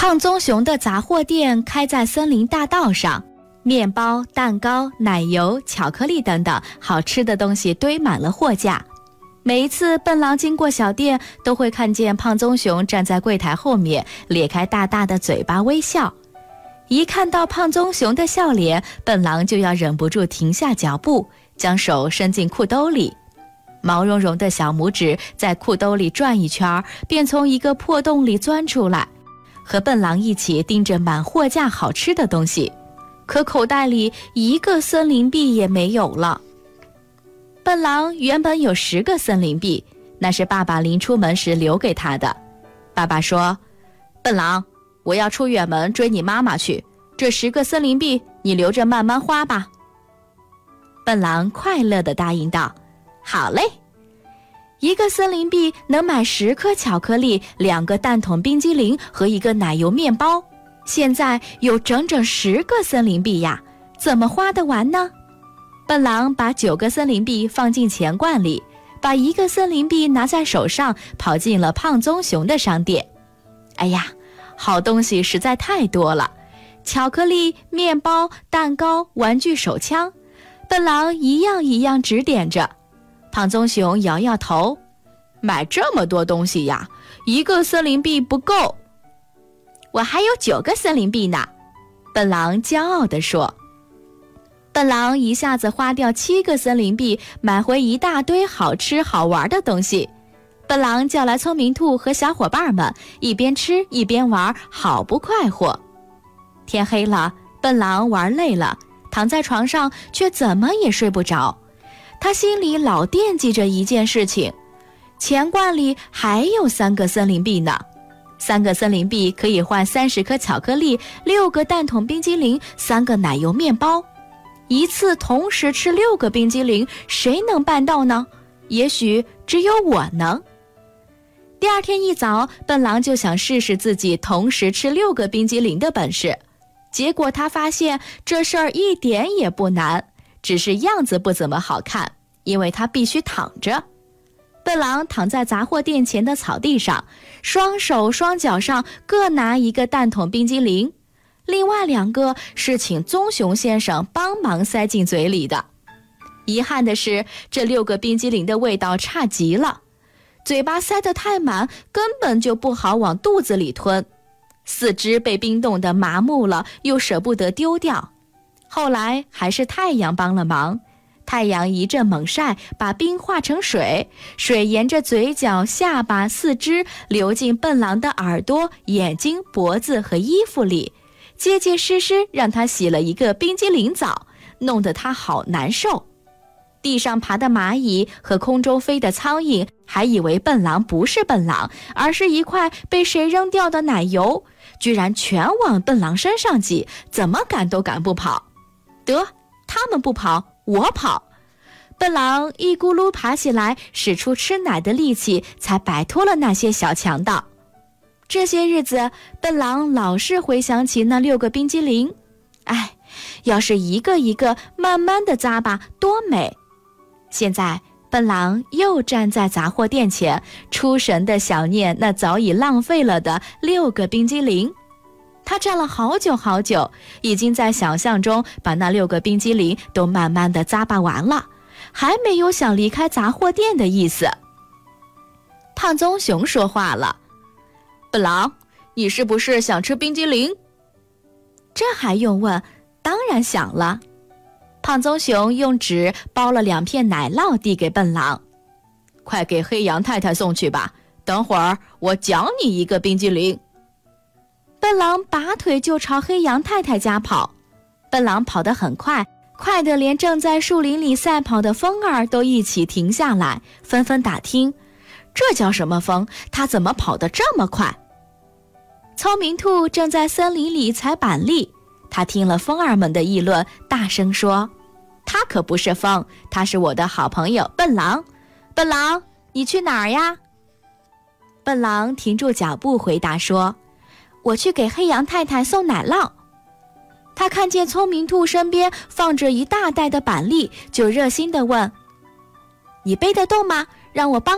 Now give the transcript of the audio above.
胖棕熊的杂货店开在森林大道上，面包、蛋糕、奶油、巧克力等等好吃的东西堆满了货架。每一次笨狼经过小店，都会看见胖棕熊站在柜台后面，咧开大大的嘴巴微笑。一看到胖棕熊的笑脸，笨狼就要忍不住停下脚步，将手伸进裤兜里。毛茸茸的小拇指在裤兜里转一圈，便从一个破洞里钻出来，和笨狼一起盯着满货架好吃的东西。可口袋里一个森林币也没有了。笨狼原本有10个森林币，那是爸爸临出门时留给他的。爸爸说：笨狼，我要出远门追你妈妈去，这10个森林币你留着慢慢花吧。笨狼快乐地答应道：好嘞。1个森林币能买10颗巧克力、2个蛋筒冰激凌和1个奶油面包，现在有整整10个森林币呀，怎么花得完呢？笨狼把9个森林币放进钱罐里，把1个森林币拿在手上，跑进了胖棕熊的商店。哎呀，好东西实在太多了，巧克力、面包、蛋糕、玩具手枪，笨狼一样一样指点着。胖棕熊摇摇头：买这么多东西呀，1个森林币不够。我还有9个森林币呢，笨狼骄傲地说。笨狼一下子花掉7个森林币，买回一大堆好吃好玩的东西。笨狼叫来聪明兔和小伙伴们，一边吃一边玩，好不快活。天黑了，笨狼玩累了，躺在床上却怎么也睡不着。他心里老惦记着一件事情，钱罐里还有3个森林币呢。3个森林币可以换30颗巧克力、6个蛋筒冰激凌、3个奶油面包。一次同时吃6个冰激凌，谁能办到呢？也许只有我能。第二天一早，笨狼就想试试自己同时吃6个冰激凌的本事。结果他发现这事儿一点也不难，只是样子不怎么好看，因为他必须躺着。笨狼躺在杂货店前的草地上，双手双脚上各拿1个蛋筒冰激凌，另外2个是请棕熊先生帮忙塞进嘴里的。遗憾的是，这6个冰激凌的味道差极了，嘴巴塞得太满，根本就不好往肚子里吞。4肢被冰冻得麻木了，又舍不得丢掉。后来还是太阳帮了忙，太阳一阵猛晒，把冰化成水，水沿着嘴角、下巴、4肢流进笨狼的耳朵、眼睛、脖子和衣服里，结结实实让他洗了一个冰激凌澡，弄得他好难受。地上爬的蚂蚁和空中飞的苍蝇还以为笨狼不是笨狼，而是一块被谁扔掉的奶油，居然全往笨狼身上挤，怎么赶都赶不跑。得，他们不跑，我跑。笨狼一咕噜爬起来，使出吃奶的力气，才摆脱了那些小强盗。这些日子，笨狼老是回想起那6个冰激凌。哎，要是一个一个慢慢地咂吧，多美！现在，笨狼又站在杂货店前，出神地想念那早已浪费了的6个冰激凌。他站了好久好久，已经在想象中把那6个冰激凌都慢慢地咂吧完了，还没有想离开杂货店的意思。胖棕熊说话了：笨狼，你是不是想吃冰激凌？这还用问，当然想了。胖棕熊用纸包了2片奶酪递给笨狼：快给黑羊太太送去吧，等会儿我奖你1个冰激凌。笨狼拔腿就朝黑羊太太家跑。笨狼跑得很快，快得连正在树林里赛跑的风儿都一起停下来，纷纷打听，这叫什么风？它怎么跑得这么快？聪明兔正在森林里采板栗，他听了风儿们的议论，大声说：他可不是风，他是我的好朋友笨狼。笨狼，你去哪儿呀？笨狼停住脚步回答说：我去给黑羊太太送奶酪。他看见聪明兔身边放着一大袋的板栗，就热心地问：你背得动吗？让我帮